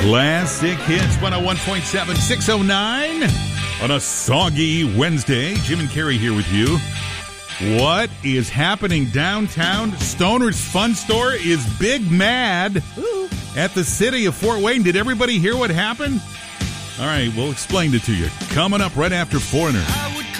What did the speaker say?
Classic Hits 101.7, 609 on a soggy Wednesday. Jim and Carrie here with you. What is happening downtown? Stoner's Fun Store is big mad at the city of Fort Wayne. Did everybody hear what happened? All right, we'll explain it to you. Coming up right after Foreigner.